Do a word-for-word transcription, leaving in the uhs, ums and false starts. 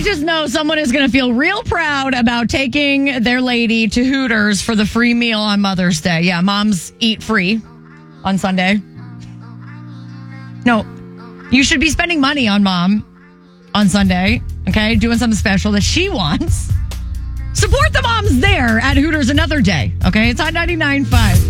just know someone is going to feel real proud about taking their lady to Hooters for the free meal on Mother's Day. Yeah, moms eat free on Sunday. No, you should be spending money on mom on Sunday, okay? Doing something special that she wants. Support the moms there at Hooters another day, okay? It's on ninety-nine point five.